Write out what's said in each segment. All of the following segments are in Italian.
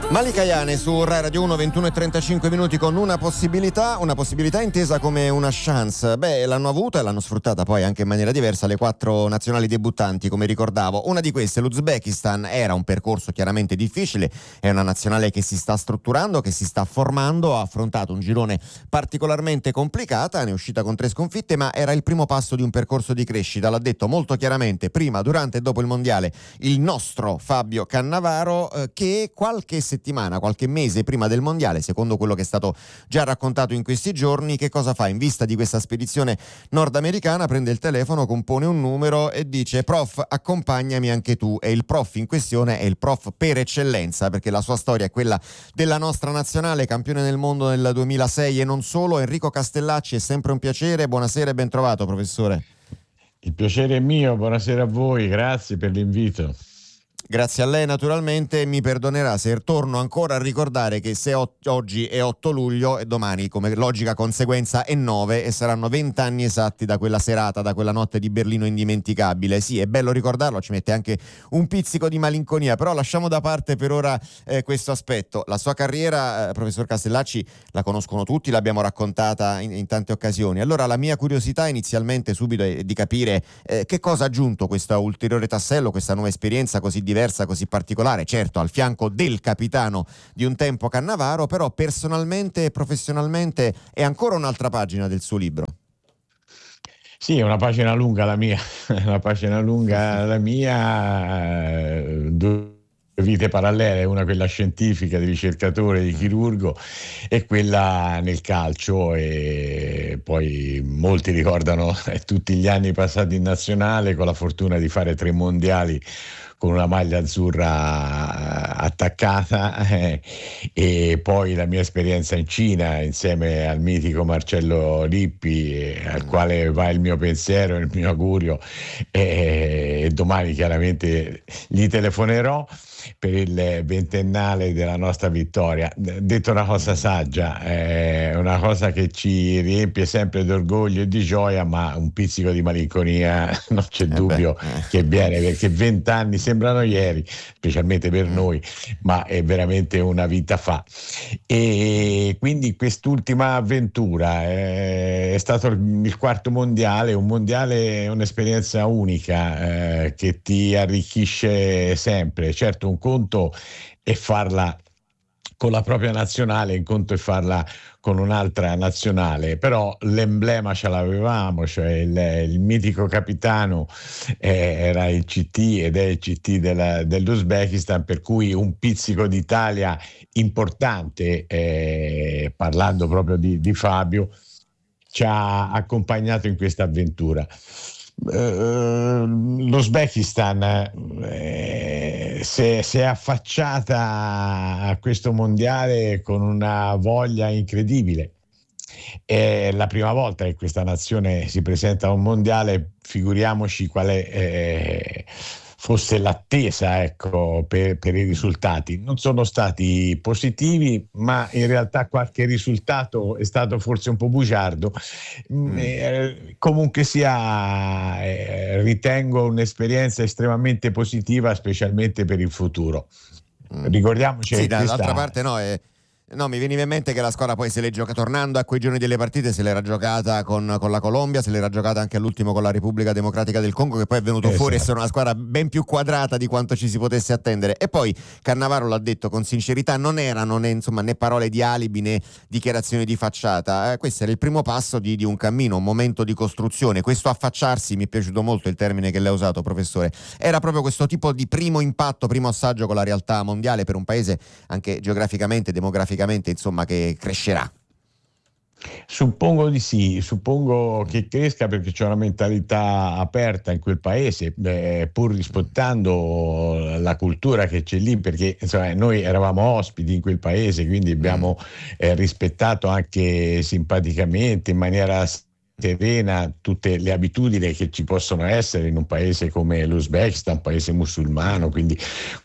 Malika Ayane su Rai Radio 1, 21:35 minuti, con una possibilità intesa come una chance. L'hanno avuta e l'hanno sfruttata poi anche in maniera diversa le 4 nazionali debuttanti, come ricordavo. Una di queste, l'Uzbekistan, era un percorso chiaramente difficile, è una nazionale che si sta strutturando, che si sta formando, ha affrontato un girone particolarmente complicata, ne è uscita con 3 sconfitte, ma era il primo passo di un percorso di crescita, l'ha detto molto chiaramente prima, durante e dopo il mondiale il nostro Fabio Cannavaro, che qualche mese prima del mondiale, secondo quello che è stato già raccontato in questi giorni, che cosa fa in vista di questa spedizione nordamericana? Prende il telefono, compone un numero e dice: prof, accompagnami anche tu. E il prof in questione è il prof per eccellenza, perché la sua storia è quella della nostra nazionale, campione del mondo nel 2006 e non solo. Enrico Castellacci, è sempre un piacere, buonasera e ben trovato, professore. Il piacere è mio, buonasera a voi, grazie per l'invito. Grazie a lei naturalmente, mi perdonerà se torno ancora a ricordare che se oggi è 8 luglio e domani, come logica conseguenza, è 9 e saranno 20 anni esatti da quella serata, da quella notte di Berlino indimenticabile. Sì, è bello ricordarlo, ci mette anche un pizzico di malinconia, però lasciamo da parte per ora questo aspetto. La sua carriera, professor Castellacci, la conoscono tutti, l'abbiamo raccontata in tante occasioni. Allora la mia curiosità inizialmente subito è di capire che cosa ha aggiunto questo ulteriore tassello, questa nuova esperienza così diversa, così particolare, certo al fianco del capitano di un tempo Cannavaro, però personalmente e professionalmente è ancora un'altra pagina del suo libro. Sì, è una pagina lunga la mia, due vite parallele, una quella scientifica di ricercatore, di chirurgo, e quella nel calcio, e poi molti ricordano tutti gli anni passati in nazionale con la fortuna di fare 3 mondiali con una maglia azzurra attaccata, e poi la mia esperienza in Cina insieme al mitico Marcello Lippi, al quale va il mio pensiero e il mio augurio, e domani chiaramente gli telefonerò per il 20ennale della nostra vittoria. Detto una cosa saggia, una cosa che ci riempie sempre d'orgoglio e di gioia, ma un pizzico di malinconia non c'è dubbio che viene, perché 20 anni sembrano ieri, specialmente per noi, ma è veramente una vita fa. E quindi quest'ultima avventura è stato il 4º mondiale, un mondiale è un'esperienza unica, che ti arricchisce sempre. Certo, un conto è farla con la propria nazionale, un conto è farla con un'altra nazionale, però l'emblema ce l'avevamo, cioè il mitico capitano era il CT ed è il CT dell'Uzbekistan, per cui un pizzico d'Italia importante, parlando proprio di Fabio, ci ha accompagnato in questa avventura. L'Uzbekistan si è affacciata a questo mondiale con una voglia incredibile. È la prima volta che questa nazione si presenta a un mondiale, figuriamoci quale fosse l'attesa, ecco, per i risultati. Non sono stati positivi, ma in realtà qualche risultato è stato forse un po' bugiardo. Comunque sia, ritengo un'esperienza estremamente positiva, specialmente per il futuro. Ricordiamoci sì, che dall'altra parte no, mi veniva in mente che la squadra poi se l'è giocata, tornando a quei giorni delle partite, se l'era giocata con la Colombia, se l'era giocata anche all'ultimo con la Repubblica Democratica del Congo, che poi è venuto fuori essere una squadra ben più quadrata di quanto ci si potesse attendere. E poi Cannavaro l'ha detto con sincerità, non erano né parole di alibi né dichiarazioni di facciata, questo era il primo passo di un cammino, un momento di costruzione. Questo affacciarsi, mi è piaciuto molto il termine che lei ha usato, professore, era proprio questo tipo di primo impatto, primo assaggio con la realtà mondiale per un paese anche geograficamente, demograficamente, insomma, che crescerà. Suppongo di sì, suppongo che cresca, perché c'è una mentalità aperta in quel paese, pur rispettando la cultura che c'è lì, perché insomma, noi eravamo ospiti in quel paese, quindi abbiamo rispettato anche simpaticamente, in maniera serena tutte le abitudini che ci possono essere in un paese come l'Uzbekistan, un paese musulmano, quindi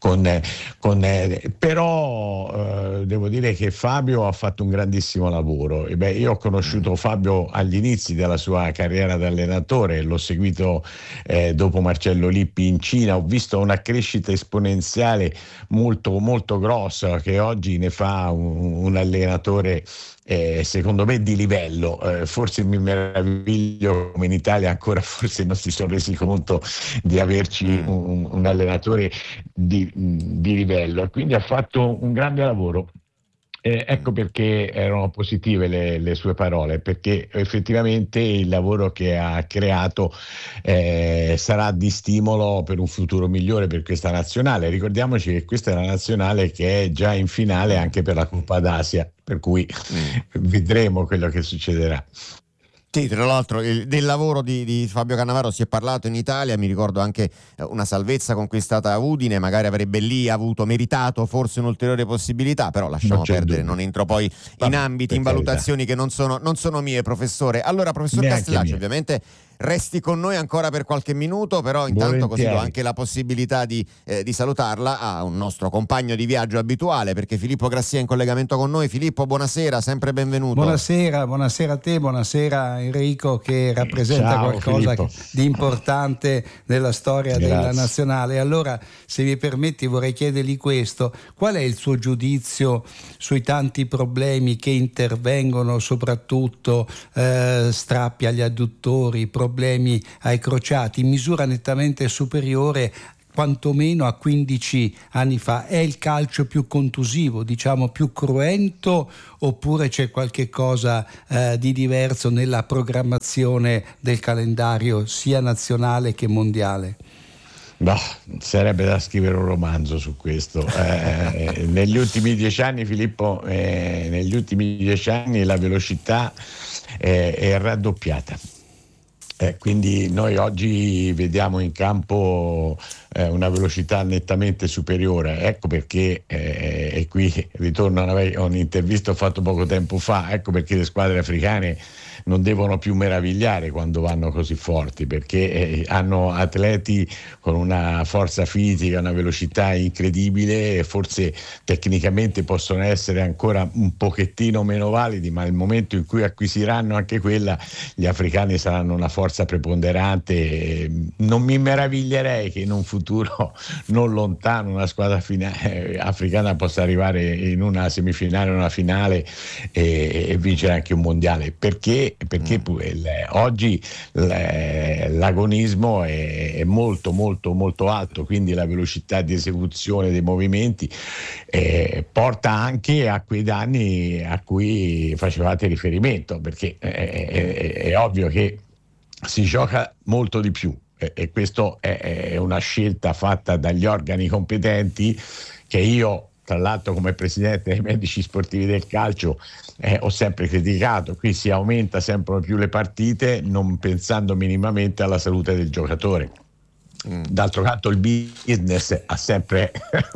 però devo dire che Fabio ha fatto un grandissimo lavoro. Io ho conosciuto Fabio agli inizi della sua carriera da allenatore, l'ho seguito dopo Marcello Lippi in Cina, ho visto una crescita esponenziale molto, molto grossa, che oggi ne fa un allenatore secondo me di livello. Forse mi meraviglio come in Italia ancora forse non si sono resi conto di averci un allenatore di livello, e quindi ha fatto un grande lavoro. Ecco perché erano positive le sue parole, perché effettivamente il lavoro che ha creato sarà di stimolo per un futuro migliore per questa nazionale. Ricordiamoci che questa è una nazionale che è già in finale anche per la Coppa d'Asia, per cui vedremo quello che succederà. Sì, tra l'altro del lavoro di Fabio Cannavaro si è parlato in Italia, mi ricordo anche una salvezza conquistata a Udine, magari avrebbe lì meritato forse un'ulteriore possibilità, però lasciamo perdere, non entro poi in ambiti, in valutazioni che non sono mie, professore. Allora, professor Castellacci, ovviamente resti con noi ancora per qualche minuto, però intanto così do anche la possibilità di salutarla a un nostro compagno di viaggio abituale, perché Filippo Grassia è in collegamento con noi. Filippo, buonasera, sempre benvenuto. Buonasera a te, buonasera Enrico, che rappresenta qualcosa di importante nella storia della nazionale. Allora, se mi permetti, vorrei chiedergli questo: qual è il suo giudizio sui tanti problemi che intervengono, soprattutto strappi agli adduttori, problemi ai crociati, in misura nettamente superiore quantomeno a 15 anni fa? È il calcio più contusivo, diciamo più cruento, oppure c'è qualche cosa di diverso nella programmazione del calendario sia nazionale che mondiale? Sarebbe da scrivere un romanzo su questo. Negli ultimi 10 anni, Filippo, la velocità è raddoppiata. Quindi noi oggi vediamo in campo una velocità nettamente superiore. Ecco perché, e qui ritorno a un'intervista che ho fatto poco tempo fa, ecco perché le squadre africane non devono più meravigliare quando vanno così forti, perché hanno atleti con una forza fisica, una velocità incredibile, e forse tecnicamente possono essere ancora un pochettino meno validi, ma nel momento in cui acquisiranno anche quella, gli africani saranno una forza preponderante. Non mi meraviglierei che in un futuro non lontano una squadra africana possa arrivare in una semifinale o una finale e vincere anche un mondiale, perché oggi l'agonismo è molto molto molto alto, quindi la velocità di esecuzione dei movimenti porta anche a quei danni a cui facevate riferimento, perché è ovvio che si gioca molto di più, e questo è una scelta fatta dagli organi competenti, che io, tra l'altro, come presidente dei medici sportivi del calcio ho sempre criticato. Qui si aumenta sempre più le partite, non pensando minimamente alla salute del giocatore. D'altro canto il business ha sempre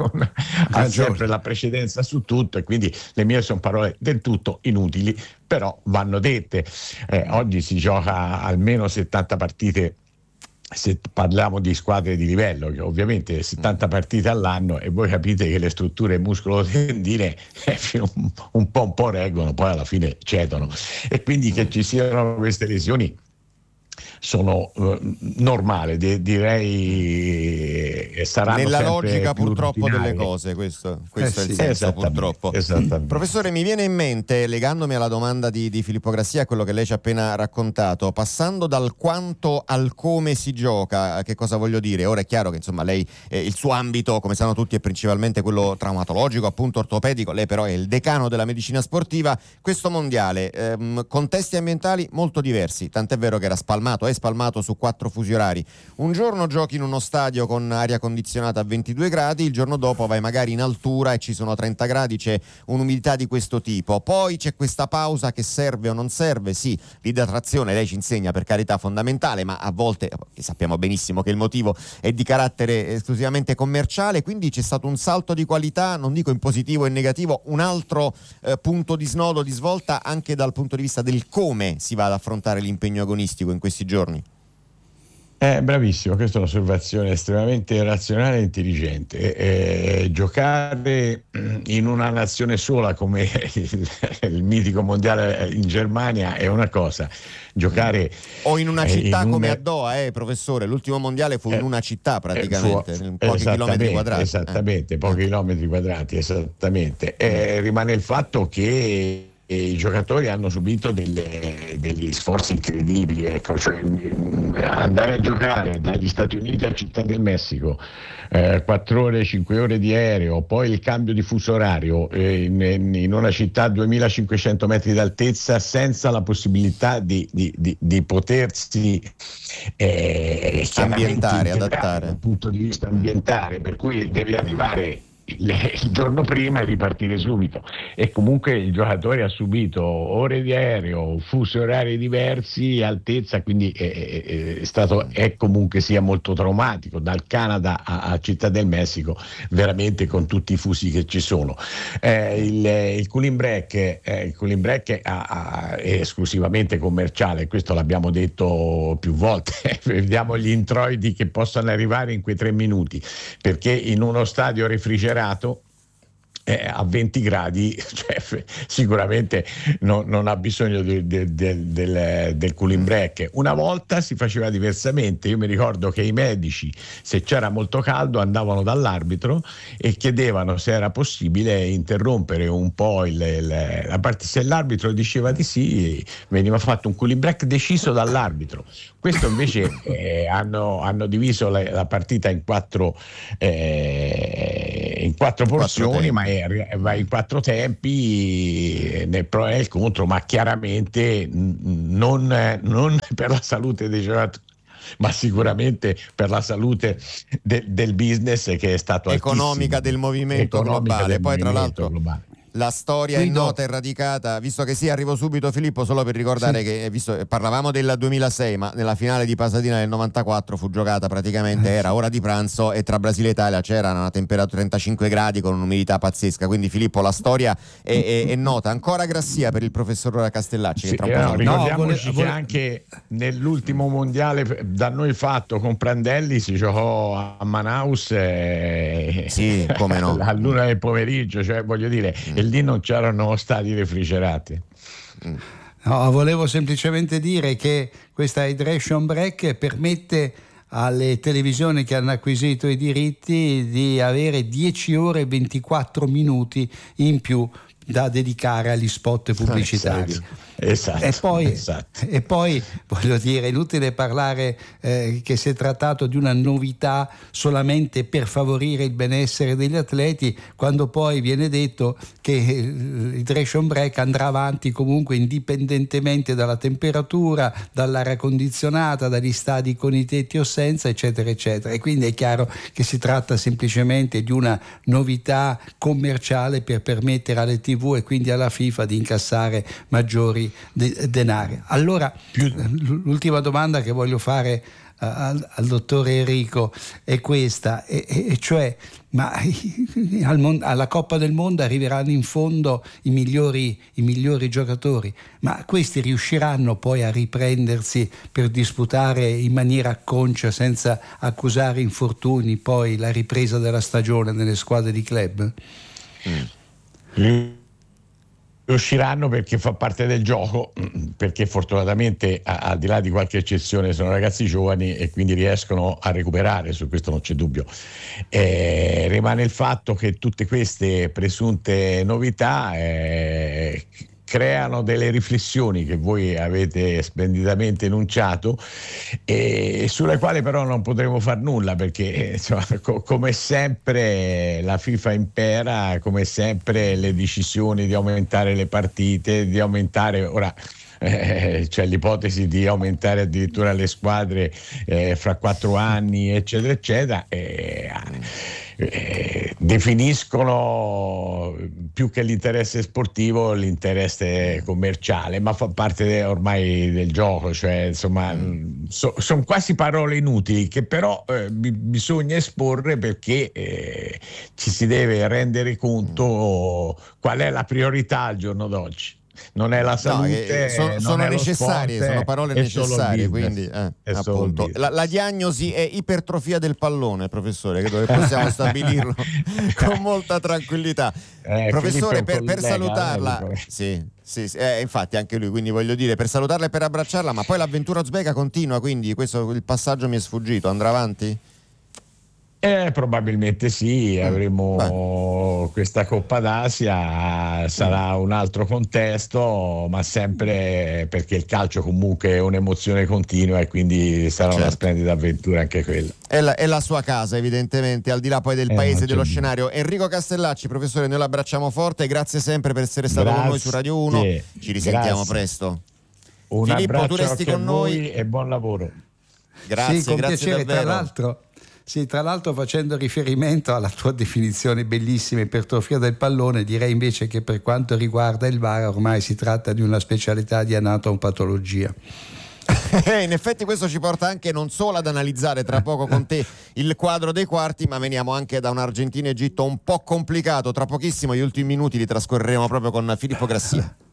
la precedenza su tutto, e quindi le mie sono parole del tutto inutili, però vanno dette. Oggi si gioca almeno 70 partite, se parliamo di squadre di livello, che ovviamente 70 partite all'anno, e voi capite che le strutture muscolo-tendine un po' reggono, poi alla fine cedono, e quindi che ci siano queste lesioni sono normale, direi, saranno nella sempre logica purtroppo rutinarie. delle cose, questo è il senso, purtroppo. Professore, mi viene in mente, legandomi alla domanda di Filippo Grassia, quello che lei ci ha appena raccontato, passando dal quanto al come si gioca, che cosa voglio dire? Ora è chiaro che insomma lei, il suo ambito, come sanno tutti, è principalmente quello traumatologico, appunto ortopedico, lei però è il decano della medicina sportiva. Questo mondiale, contesti ambientali molto diversi, tant'è vero che era spalmato è spalmato su 4 fusi orari. Un giorno giochi in uno stadio con aria condizionata a 22 gradi, il giorno dopo vai magari in altura e ci sono 30 gradi, c'è un'umidità di questo tipo. Poi c'è questa pausa che serve o non serve, sì, l'idratazione lei ci insegna, per carità, fondamentale, ma a volte sappiamo benissimo che il motivo è di carattere esclusivamente commerciale, quindi c'è stato un salto di qualità, non dico in positivo e negativo, un altro punto di snodo, di svolta anche dal punto di vista del come si va ad affrontare l'impegno agonistico in questi giorni. Bravissimo, questa è un'osservazione estremamente razionale e intelligente. Giocare in una nazione sola come il mitico mondiale in Germania è una cosa, giocare o in una città come a Doha, professore, l'ultimo mondiale fu in una città praticamente, in pochi chilometri quadrati. Esattamente, pochi chilometri quadrati, esattamente. Rimane il fatto che i giocatori hanno subito degli sforzi incredibili, ecco, cioè andare a giocare dagli Stati Uniti a Città del Messico, 4 ore, 5 ore di aereo, poi il cambio di fuso orario in una città a 2500 metri d'altezza, senza la possibilità di potersi ambientare, adattare dal punto di vista ambientale, per cui devi arrivare il giorno prima e ripartire subito, e comunque il giocatore ha subito ore di aereo, fusi orari diversi, altezza, quindi è comunque sia molto traumatico, dal Canada a Città del Messico, veramente con tutti i fusi che ci sono. Il cooling break è esclusivamente commerciale, questo l'abbiamo detto più volte. Vediamo gli introiti che possono arrivare in quei 3 minuti, perché in uno stadio refrigerato a 20 gradi, cioè, sicuramente non ha bisogno del cooling break. Una volta si faceva diversamente. Io mi ricordo che i medici, se c'era molto caldo, andavano dall'arbitro e chiedevano se era possibile interrompere un po' la partita. Se l'arbitro diceva di sì, veniva fatto un cooling break deciso dall'arbitro. Questo invece hanno diviso la partita in 4 porzioni, ma va in 4 tempi, nel pro e il contro, ma chiaramente non per la salute dei giocatori, ma sicuramente per la salute del business, che è stato economica altissimo, del movimento globale. Poi tra l'altro globale. La storia è nota e radicata, visto che arrivo subito Filippo, solo per ricordare che parlavamo del 2006, ma nella finale di Pasadena del 94 fu giocata praticamente, era ora di pranzo e tra Brasile e Italia c'era una temperatura 35 gradi con un'umidità pazzesca, quindi Filippo la storia è nota. Ancora Grassia per il professor Castellacci. Sì, ricordiamoci che anche nell'ultimo mondiale da noi fatto con Prandelli si giocò a Manaus sì, come no, all'1 del pomeriggio, cioè voglio dire, e lì non c'erano stadi refrigerati. No, volevo semplicemente dire che questa hydration break permette alle televisioni che hanno acquisito i diritti di avere 10 ore e 24 minuti in più da dedicare agli spot pubblicitari. Esatto. E poi voglio dire, è inutile parlare che si è trattato di una novità solamente per favorire il benessere degli atleti, quando poi viene detto che il hydration break andrà avanti comunque indipendentemente dalla temperatura, dall'aria condizionata, dagli stadi con i tetti o senza, eccetera eccetera. E quindi è chiaro che si tratta semplicemente di una novità commerciale per permettere alle TV e quindi alla FIFA di incassare maggiori denari. Allora, l'ultima domanda che voglio fare al dottore Enrico è questa, e cioè, ma alla Coppa del Mondo arriveranno in fondo i migliori giocatori, ma questi riusciranno poi a riprendersi per disputare in maniera conscia, senza accusare infortuni, poi la ripresa della stagione nelle squadre di club? Riusciranno, perché fa parte del gioco, perché fortunatamente al di là di qualche eccezione sono ragazzi giovani e quindi riescono a recuperare, su questo non c'è dubbio. Rimane il fatto che tutte queste presunte novità creano delle riflessioni che voi avete splendidamente enunciato e sulle quali però non potremo far nulla, perché insomma, come sempre la FIFA impera, come sempre le decisioni di aumentare le partite, di aumentare, ora c'è l'ipotesi di aumentare addirittura le squadre fra 4 anni, eccetera eccetera, definiscono più che l'interesse sportivo l'interesse commerciale, ma fa parte ormai del gioco, cioè insomma sono quasi parole inutili che però bisogna esporre, perché ci si deve rendere conto qual è la priorità al giorno d'oggi. Non è la salute, sono necessarie, sono parole necessarie, quindi appunto la diagnosi è ipertrofia del pallone, professore, credo che possiamo stabilirlo con molta tranquillità. Professore, per salutarla, sì, infatti anche lui, quindi voglio dire, per salutarla e per abbracciarla, ma poi l'avventura uzbeka continua, quindi questo, il passaggio mi è sfuggito, andrà avanti? Probabilmente sì, avremo questa Coppa d'Asia, sarà un altro contesto, ma sempre, perché il calcio comunque è un'emozione continua e quindi sarà una splendida avventura anche quella. È la sua casa, evidentemente, al di là poi del paese, dello scenario. Enrico Castellacci, professore, noi l'abbracciamo forte, grazie sempre per essere stato con noi su Radio 1, ci risentiamo presto. Un Filippo, abbraccio tu resti anche con noi e buon lavoro. Grazie, sì, con grazie piacere, davvero. Tra l'altro facendo riferimento alla tua definizione bellissima, ipertrofia del pallone, direi invece che per quanto riguarda il VAR ormai si tratta di una specialità di anatomopatologia. In effetti questo ci porta anche non solo ad analizzare tra poco con te il quadro dei quarti, ma veniamo anche da un Argentina-Egitto un po' complicato. Tra pochissimo gli ultimi minuti li trascorreremo proprio con Filippo Grassia.